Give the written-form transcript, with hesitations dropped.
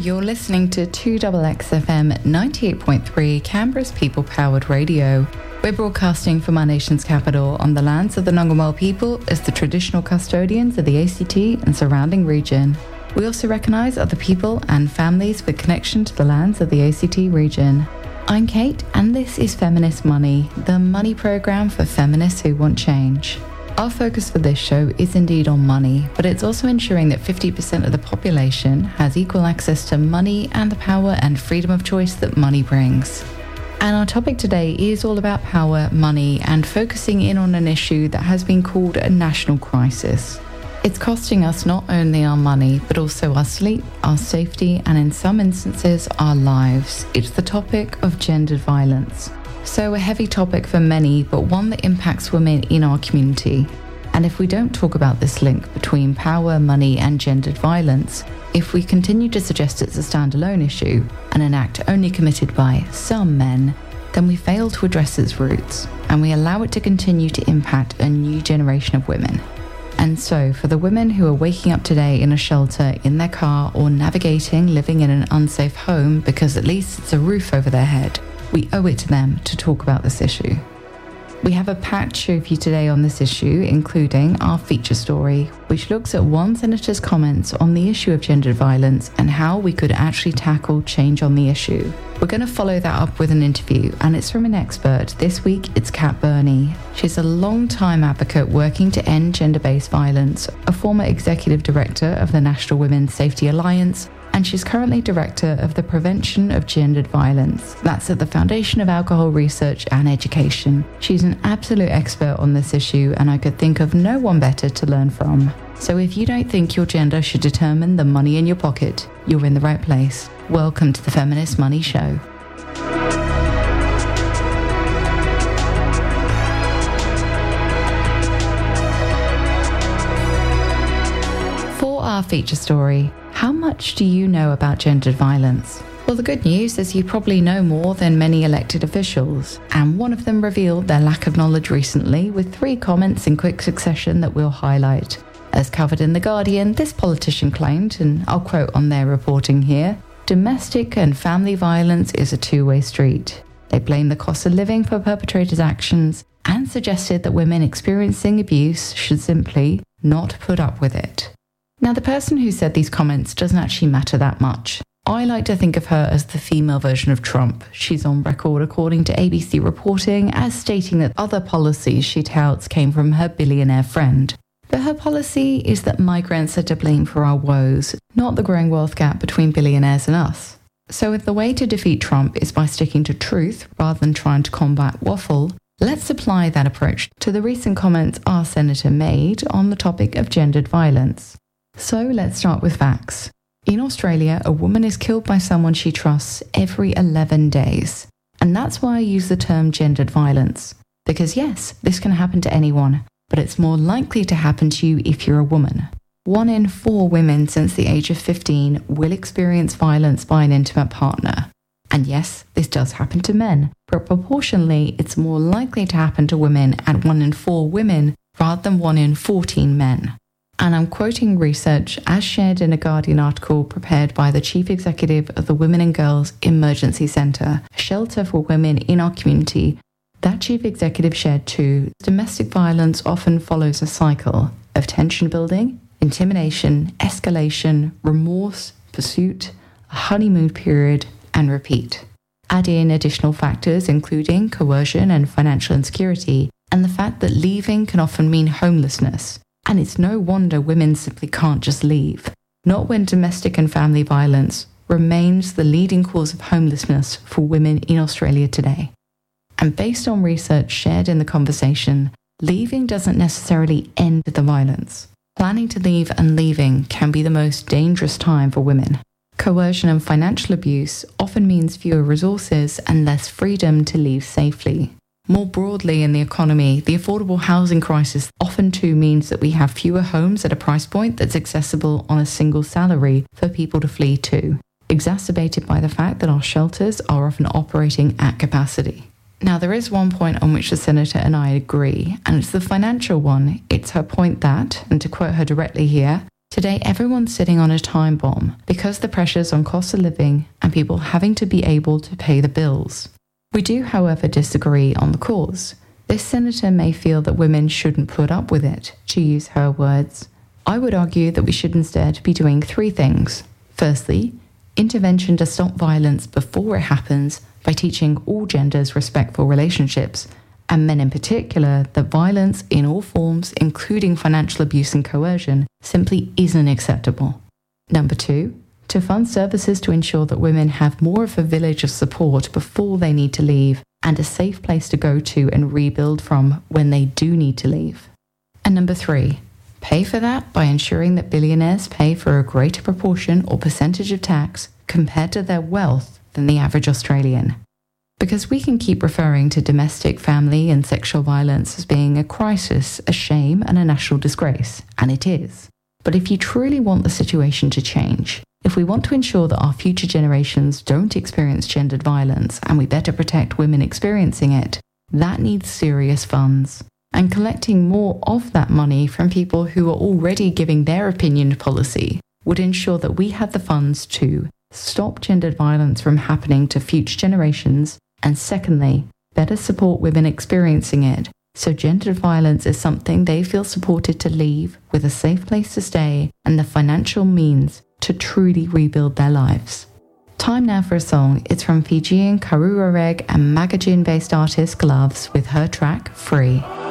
you're listening to 2XXFM 98.3, Canberra's people-powered radio. We're broadcasting from our nation's capital on the lands of the Ngunnawal people as the traditional custodians of the ACT and surrounding region. We also recognise other people and families with connection to the lands of the ACT region. I'm Kate, and this is Feminist Money, the money programme for feminists who want change. Our focus for this show is indeed on money, but it's also ensuring that 50% of the population has equal access to money and the power and freedom of choice that money brings. And our topic today is all about power, money, and focusing in on an issue that has been called a national crisis. It's costing us not only our money, but also our sleep, our safety, and in some instances, our lives. It's the topic of gendered violence. So a heavy topic for many, but one that impacts women in our community. And if we don't talk about this link between power, money, and gendered violence, if we continue to suggest it's a standalone issue and an act only committed by some men, then we fail to address its roots, and we allow it to continue to impact a new generation of women. And so, for the women who are waking up today in a shelter, in their car, or navigating living in an unsafe home because at least it's a roof over their head, we owe it to them to talk about this issue. We have a packed show for you today on this issue, including our feature story, which looks at one senator's comments on the issue of gendered violence and how we could actually tackle change on the issue. We're going to follow that up with an interview, and it's from an expert. This week, it's Kat Burney. She's a long-time advocate working to end gender-based violence, a former executive director of the National Women's Safety Alliance, and she's currently director of the Prevention of Gendered Violence. That's at the Foundation of Alcohol Research and Education. She's an absolute expert on this issue, and I could think of no one better to learn from. So if you don't think your gender should determine the money in your pocket, you're in the right place. Welcome to the Feminist Money Show. For our feature story, how much do you know about gendered violence? Well, the good news is you probably know more than many elected officials, and one of them revealed their lack of knowledge recently with 3 comments in quick succession that we'll highlight. As covered in The Guardian, this politician claimed, and I'll quote on their reporting here, "Domestic and family violence is a two-way street." They blamed the cost of living for perpetrators' actions and suggested that women experiencing abuse should simply not put up with it. Now, the person who said these comments doesn't actually matter that much. I like to think of her as the female version of Trump. She's on record, according to ABC reporting, as stating that other policies she touts came from her billionaire friend. But her policy is that migrants are to blame for our woes, not the growing wealth gap between billionaires and us. So if the way to defeat Trump is by sticking to truth rather than trying to combat waffle, let's apply that approach to the recent comments our senator made on the topic of gendered violence. So let's start with facts. In Australia, a woman is killed by someone she trusts every 11 days. And that's why I use the term gendered violence. Because yes, this can happen to anyone, but it's more likely to happen to you if you're a woman. 1 in 4 women since the age of 15 will experience violence by an intimate partner. And yes, this does happen to men, but proportionally, it's more likely to happen to women at 1 in 4 women rather than 1 in 14 men. And I'm quoting research as shared in a Guardian article prepared by the Chief Executive of the Women and Girls Emergency Centre, a shelter for women in our community. That Chief Executive shared too, domestic violence often follows a cycle of tension building, intimidation, escalation, remorse, pursuit, a honeymoon period, and repeat. Add in additional factors including coercion and financial insecurity, and the fact that leaving can often mean homelessness. And it's no wonder women simply can't just leave. Not when domestic and family violence remains the leading cause of homelessness for women in Australia today. And based on research shared in the conversation, leaving doesn't necessarily end the violence. Planning to leave and leaving can be the most dangerous time for women. Coercion and financial abuse often means fewer resources and less freedom to leave safely. More broadly in the economy, the affordable housing crisis often too means that we have fewer homes at a price point that's accessible on a single salary for people to flee to, exacerbated by the fact that our shelters are often operating at capacity. Now, there is one point on which the Senator and I agree, and it's the financial one. It's her point that, and to quote her directly here, Today, everyone's sitting on a time bomb because the pressures on cost of living and people having to be able to pay the bills. We do, however, disagree on the cause. This senator may feel that women shouldn't put up with it, to use her words. I would argue that we should instead be doing 3 things. Firstly, intervention to stop violence before it happens by teaching all genders respectful relationships, and men in particular, that violence in all forms, including financial abuse and coercion, simply isn't acceptable. Number 2, to fund services to ensure that women have more of a village of support before they need to leave, and a safe place to go to and rebuild from when they do need to leave. And number 3, pay for that by ensuring that billionaires pay for a greater proportion or percentage of tax compared to their wealth than the average Australian. Because we can keep referring to domestic, family and sexual violence as being a crisis, a shame and a national disgrace, and it is. But if you truly want the situation to change, if we want to ensure that our future generations don't experience gendered violence and we better protect women experiencing it, that needs serious funds. And collecting more of that money from people who are already giving their opinion policy would ensure that we had the funds to stop gendered violence from happening to future generations, and secondly, better support women experiencing it so gendered violence is something they feel supported to leave with a safe place to stay and the financial means to truly rebuild their lives. Time now for a song. It's from Fijian Karura Reg and Magajin-based artist Gloves with her track Free.